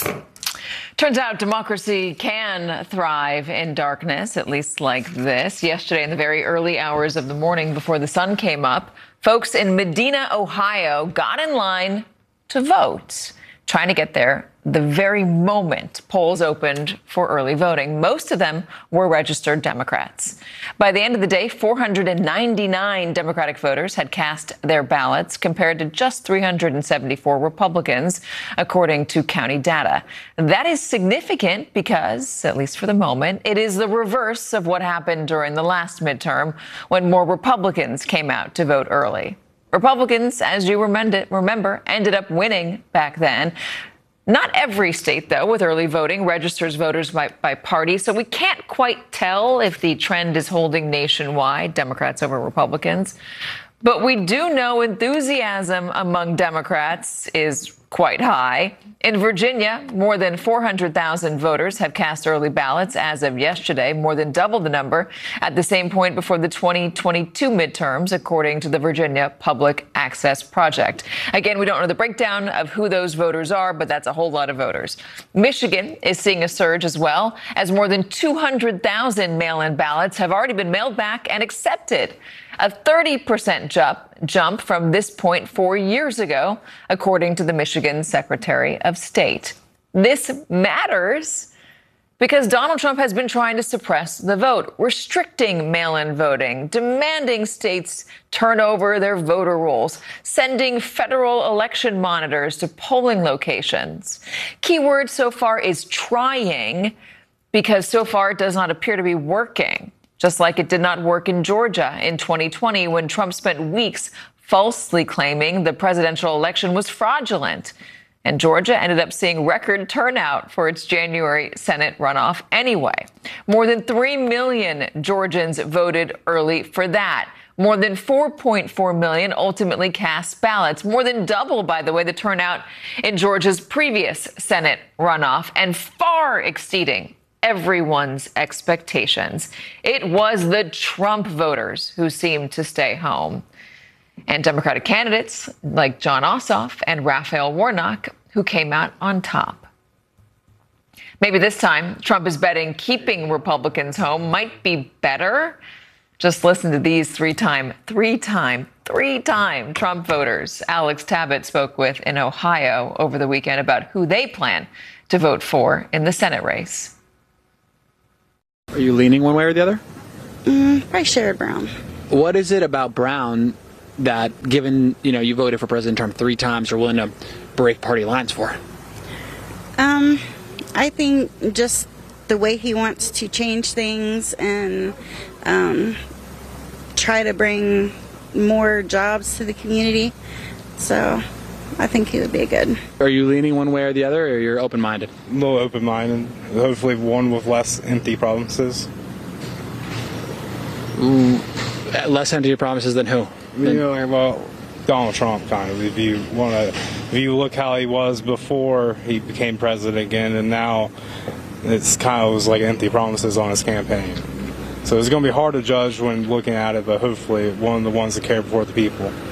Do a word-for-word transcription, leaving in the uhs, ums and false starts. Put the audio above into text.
Turns out democracy can thrive in darkness, at least like this. Yesterday, in the very early hours of the morning before the sun came up, folks in Medina, Ohio, got in line to vote, trying to get there the very moment polls opened for early voting. Most of them were registered Democrats. By the end of the day, four hundred ninety-nine Democratic voters had cast their ballots compared to just three hundred seventy-four Republicans, according to county data. That is significant because, at least for the moment, it is the reverse of what happened during the last midterm when more Republicans came out to vote early. Republicans, as you remember, ended up winning back then. Not every state, though, with early voting registers voters by, by party, so we can't quite tell if the trend is holding nationwide, Democrats over Republicans. But we do know enthusiasm among Democrats is quite high. In Virginia, more than four hundred thousand voters have cast early ballots as of yesterday, more than double the number at the same point before the twenty twenty-two midterms, according to the Virginia Public Access Project. Again, we don't know the breakdown of who those voters are, but that's a whole lot of voters. Michigan is seeing a surge as well, as more than two hundred thousand mail-in ballots have already been mailed back and accepted. A thirty percent jump, jump from this point four years ago, according to the Michigan Secretary of State. This matters because Donald Trump has been trying to suppress the vote, restricting mail-in voting, demanding states turn over their voter rolls, sending federal election monitors to polling locations. Key word so far is trying, because so far it does not appear to be working. Just like it did not work in Georgia in twenty twenty when Trump spent weeks falsely claiming the presidential election was fraudulent. And Georgia ended up seeing record turnout for its January Senate runoff anyway. More than three million Georgians voted early for that. More than four point four million ultimately cast ballots, more than double, by the way, the turnout in Georgia's previous Senate runoff, and far exceeding everyone's expectations. It was the Trump voters who seemed to stay home. And Democratic candidates like Jon Ossoff and Raphael Warnock, who came out on top. Maybe this time, Trump is betting keeping Republicans home might be better. Just listen to these three-time, three-time, three-time Trump voters Alex Tabbitt spoke with in Ohio over the weekend about who they plan to vote for in the Senate race. Are you leaning one way or the other? Mm, probably Sherrod Brown. What is it about Brown that, given, you know, you voted for president term three times, you're willing to break party lines for? Um, I think just the way he wants to change things and um, try to bring more jobs to the community. So I think he would be good. Are you leaning one way or the other, or you're open-minded? A little open-minded. Hopefully one with less empty promises. Ooh, less empty promises than who? You know, like, well, Donald Trump, kind of. If you want to, if you look how he was before he became president again, and now it's kind of was like empty promises on his campaign. So it's going to be hard to judge when looking at it, but hopefully one of the ones that care for the people.